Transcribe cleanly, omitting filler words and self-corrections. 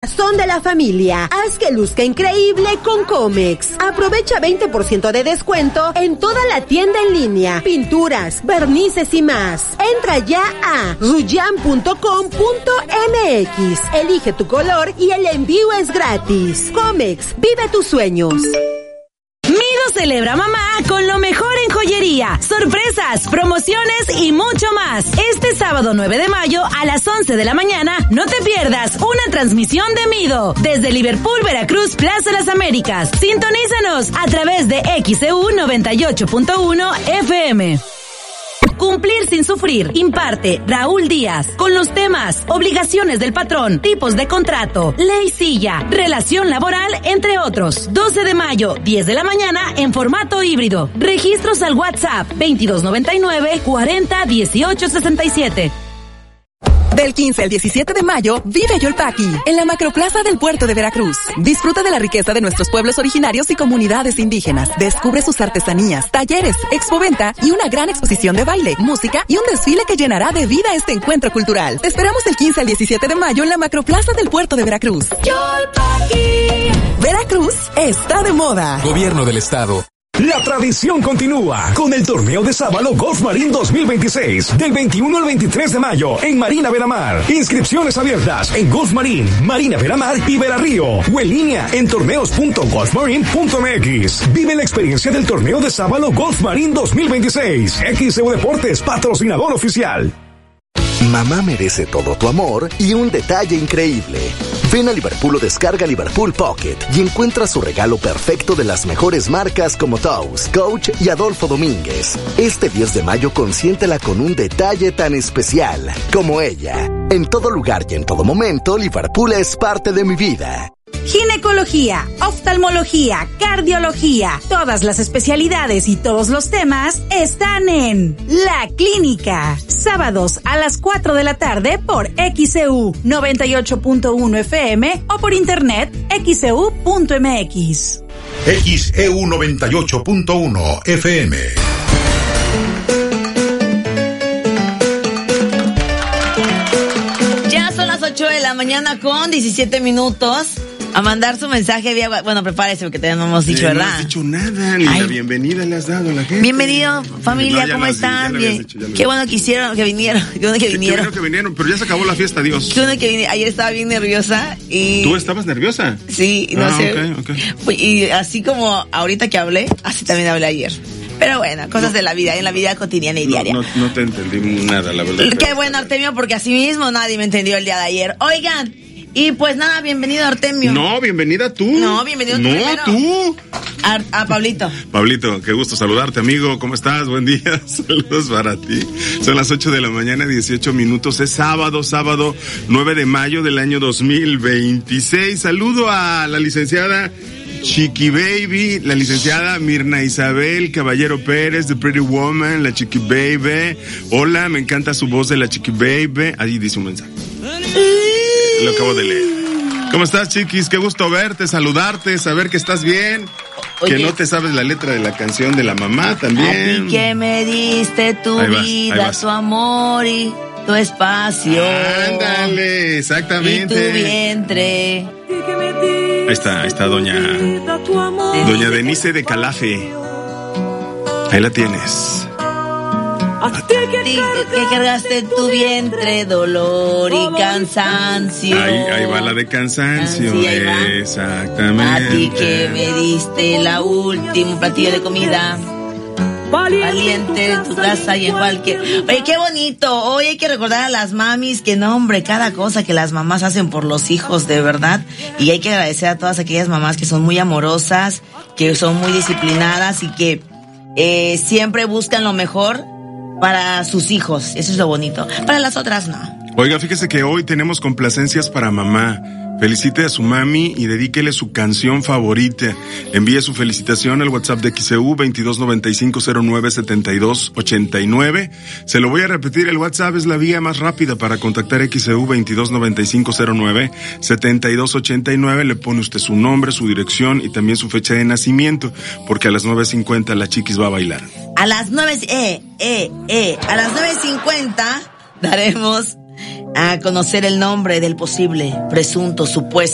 Son de la familia. Haz que luzca increíble con Comex. Aprovecha 20% de descuento en toda la tienda en línea, pinturas, vernices y más. Entra ya a ruyan.com.mx. Elige tu color y el envío es gratis. Comex, vive tus sueños. Mido celebra mamá con lo mejor en joyería, sorpresas, promociones y mucho más. Este sábado 9 de mayo a las 11 de la mañana no te pierdas una transmisión de Mido desde Liverpool, Veracruz, Plaza Las Américas. Sintonízanos a través de XEU 98.1 FM. Cumplir sin sufrir. Imparte Raúl Díaz. Con los temas obligaciones del patrón, tipos de contrato, ley silla, relación laboral, entre otros. 12 de mayo, 10 de la mañana en formato híbrido. Registros al WhatsApp 2299 40 18 67. Del 15 al 17 de mayo, vive Yolpaqui, en la Macroplaza del Puerto de Veracruz. Disfruta de la riqueza de nuestros pueblos originarios y comunidades indígenas. Descubre sus artesanías, talleres, expoventa y una gran exposición de baile, música y un desfile que llenará de vida este encuentro cultural. Te esperamos del 15 al 17 de mayo en la Macroplaza del Puerto de Veracruz. Yolpaqui. Veracruz está de moda. Gobierno del Estado. La tradición continúa con el torneo de Sábalo Golf Marine 2026 del 21 al 23 de mayo en Marina Veramar. Inscripciones abiertas en Golf Marine, Marina Veramar y Verarrío o en línea en torneos.golfmarine.mx. Vive la experiencia del torneo de Sábalo Golf Marine 2026. XEU Deportes, patrocinador oficial. Mamá merece todo tu amor y un detalle increíble. Ven a Liverpool o descarga Liverpool Pocket y encuentra su regalo perfecto de las mejores marcas como Toast, Coach y Adolfo Domínguez. Este 10 de mayo consiéntela con un detalle tan especial como ella. En todo lugar y en todo momento, Liverpool es parte de mi vida. Ginecología, oftalmología, cardiología, todas las especialidades y todos los temas están en La Clínica. Sábados a las 4 de la tarde por XEU 98.1 FM o por internet xeu.mx. XEU 98.1 FM. Ya son las 8 de la mañana con 17 minutos. A mandar su mensaje vía... Bueno, prepárese porque todavía no hemos dicho, ¿verdad? No has dicho nada, ni la bienvenida le has dado a la gente. Bienvenido, familia, ¿cómo están? Bien. Qué bueno que hicieron, que vinieron. Qué bueno que vinieron. Qué bueno que vinieron, pero ya se acabó la fiesta, Dios. Qué bueno que vinieron. Ayer estaba bien nerviosa y... ¿Tú estabas nerviosa? Sí, no sé. Okay. Y así como ahorita que hablé, así también hablé ayer. Pero bueno, cosas de la vida, en la vida cotidiana y diaria. No te entendí nada, la verdad. Qué bueno, Artemio, porque así mismo nadie me entendió el día de ayer. Oigan... Y pues nada, bienvenido Artemio. No, bienvenida tú. No, bienvenido tú primero. No, tú. A Pablito. Pablito, qué gusto saludarte, amigo. ¿Cómo estás? Buen día. Saludos para ti. Son las 8 de la mañana, 18 minutos. Es sábado 9 de mayo del año 2026. Saludo a la licenciada Chiqui Baby, la licenciada Mirna Isabel Caballero Pérez, The Pretty Woman, la Chiqui Baby. Hola, me encanta su voz de la Chiqui Baby. Ahí dice un mensaje. Lo acabo de leer. ¿Cómo estás, Chiquis? Qué gusto verte, saludarte, saber que estás bien. Oye, que no te sabes la letra de la canción de la mamá también. A ti que me diste tu vida, tu amor y tu espacio. Ándale, exactamente. Y tu vientre. Ahí está doña Denise de Calafe. Ahí la tienes. A ti que cargaste en tu vientre dolor y cansancio. Ahí va la de cansancio. Sí, ahí va. Exactamente. A ti que me diste la última platillo de comida. Valiente en tu casa y en cualquier... Oye, qué bonito. Hoy hay que recordar a las mamis que no, hombre, cada cosa que las mamás hacen por los hijos, de verdad. Y hay que agradecer a todas aquellas mamás que son muy amorosas, que son muy disciplinadas y que siempre buscan lo mejor para sus hijos. Eso es lo bonito. Para las otras, no. Oiga, fíjese que hoy tenemos complacencias para mamá. Felicite a su mami y dedíquele su canción favorita. Envíe su felicitación al WhatsApp de XEU 2295097289. Se lo voy a repetir, el WhatsApp es la vía más rápida para contactar XEU 2295097289. Le pone usted su nombre, su dirección y también su fecha de nacimiento, porque a las 9:50 la Chiquis va a bailar. A las 9:50 daremos a conocer el nombre del posible, presunto, supuesto